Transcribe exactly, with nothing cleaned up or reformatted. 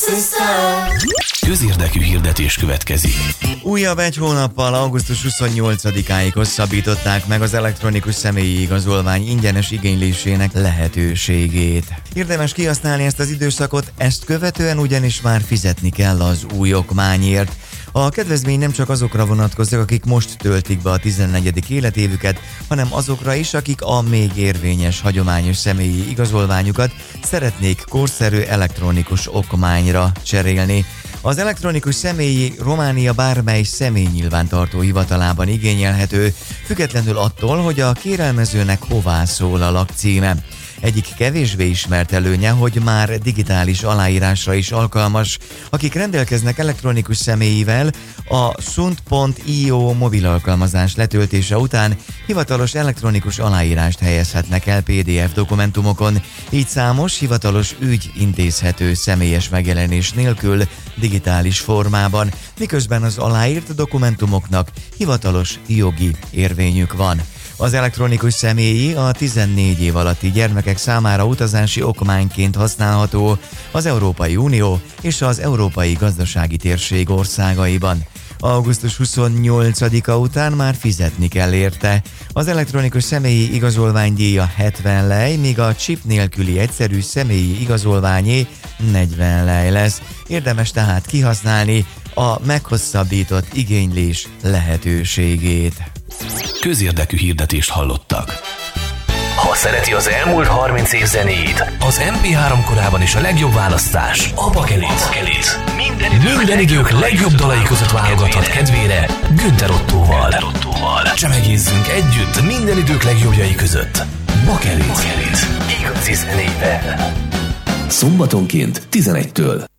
Közérdekű hirdetés következik. Újabb egy hónappal augusztus huszonnyolcadikáig hosszabbították meg az elektronikus személyi igazolvány ingyenes igénylésének lehetőségét. Érdemes kihasználni ezt az időszakot, ezt követően ugyanis már fizetni kell az új okmányért. A kedvezmény nem csak azokra vonatkozik, akik most töltik be a tizennegyedik életévüket, hanem azokra is, akik a még érvényes hagyományos személyi igazolványukat szeretnék korszerű elektronikus okmányra cserélni. Az elektronikus személyi Románia bármely személynyilvántartó hivatalában igényelhető, függetlenül attól, hogy a kérelmezőnek hová szól a lakcíme. Egyik kevésbé ismert előnye, hogy már digitális aláírásra is alkalmas. Akik rendelkeznek elektronikus személyivel, a sunt pont io mobil alkalmazás letöltése után hivatalos elektronikus aláírást helyezhetnek el pé dé ef dokumentumokon, így számos hivatalos ügy intézhető személyes megjelenés nélkül digitális formában, miközben az aláírt dokumentumoknak hivatalos jogi érvényük van. Az elektronikus személyi a tizennégy év alatti gyermekek számára utazási okmányként használható az Európai Unió és az Európai Gazdasági Térség országaiban. augusztus huszonnyolcadika után már fizetni kell érte. Az elektronikus személyi igazolvány díja hetven lej, míg a chip nélküli egyszerű személyi igazolványé negyven lej lesz. Érdemes tehát kihasználni a meghosszabbított igénylés lehetőségét. Közérdekű hirdetést hallottak. Ha szereti az elmúlt harminc év zenét, az em pé három korában is a legjobb választás a Bakelit. Minden idők, Minden idők legjobb dalai között válogathat kedvére Günther Ottóval. Csemegézzünk együtt minden idők legjobbjai között. Bakelit. Igazi zenével. Szombatonként tizenegytől.